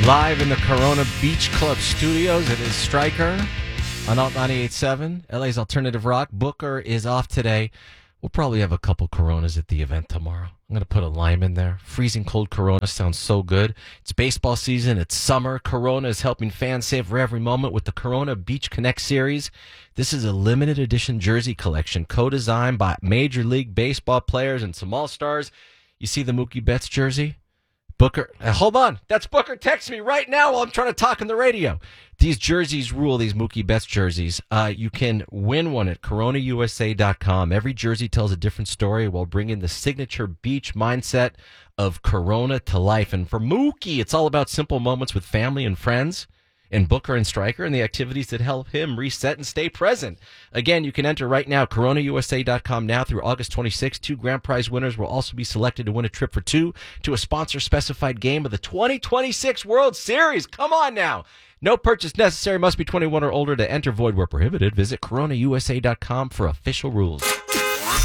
Live in the Corona Beach Club studios, it is Stryker on Alt 98.7, LA's Alternative Rock. Booker is off today. We'll probably have a couple Coronas at the event tomorrow. I'm going to put a lime in there. Freezing cold Corona sounds so good. It's baseball season. It's summer. Corona is helping fans savor every moment with the Corona Beach Connect series. This is a limited edition jersey collection co-designed by Major League Baseball players and some All-Stars. You see the Mookie Betts jersey? Booker, hold on. That's Booker. Text me right now while I'm trying to talk on the radio. These jerseys rule, these Mookie Betts jerseys. You can win one at CoronaUSA.com. Every jersey tells a different story while bringing the signature beach mindset of Corona to life. And for Mookie, it's all about simple moments with family and friends. And Booker and Stryker and the activities that help him reset and stay present. Again, you can enter right now, CoronaUSA.com now through August 26th. 2 grand prize winners will also be selected to win a trip for 2 to a sponsor-specified game of the 2026 World Series. Come on now. No purchase necessary. Must be 21 or older to enter. Void where prohibited. Visit CoronaUSA.com for official rules.